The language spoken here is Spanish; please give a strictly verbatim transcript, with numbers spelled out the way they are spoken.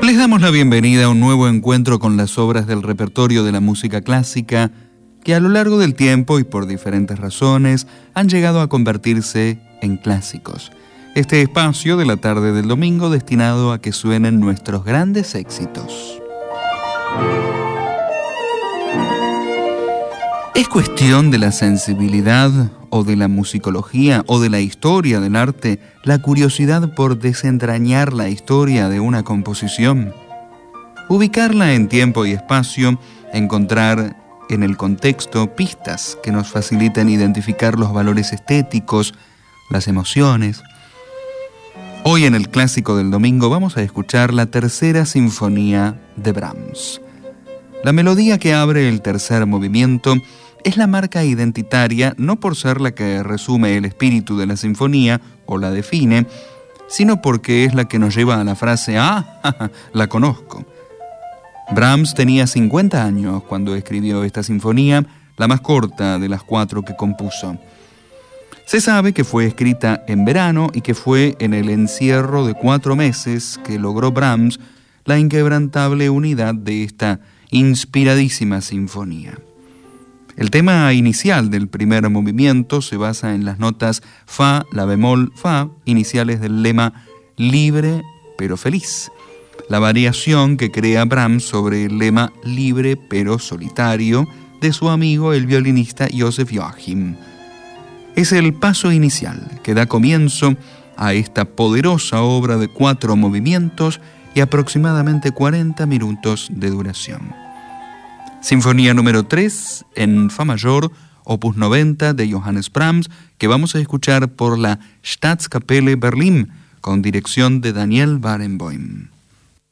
Les damos la bienvenida a un nuevo encuentro con las obras del repertorio de la música clásica que a lo largo del tiempo y por diferentes razones han llegado a convertirse en clásicos. Este espacio de la tarde del domingo destinado a que suenen nuestros grandes éxitos. ¿Es cuestión de la sensibilidad o de la musicología o de la historia del arte la curiosidad por desentrañar la historia de una composición? Ubicarla en tiempo y espacio, encontrar en el contexto pistas que nos faciliten identificar los valores estéticos, las emociones. Hoy en el Clásico del Domingo vamos a escuchar la tercera sinfonía de Brahms. La melodía que abre el tercer movimiento es la marca identitaria no por ser la que resume el espíritu de la sinfonía o la define, sino porque es la que nos lleva a la frase «Ah, la conozco». Brahms tenía cincuenta años cuando escribió esta sinfonía, la más corta de las cuatro que compuso. Se sabe que fue escrita en verano y que fue en el encierro de cuatro meses que logró Brahms la inquebrantable unidad de esta inspiradísima sinfonía. El tema inicial del primer movimiento se basa en las notas fa, la bemol, fa, iniciales del lema libre pero feliz, la variación que crea Brahms sobre el lema libre pero solitario de su amigo el violinista Joseph Joachim. Es el paso inicial que da comienzo a esta poderosa obra de cuatro movimientos y aproximadamente cuarenta minutos de duración. Sinfonía número tres en Fa mayor, opus noventa de Johannes Brahms, que vamos a escuchar por la Staatskapelle Berlin, con dirección de Daniel Barenboim.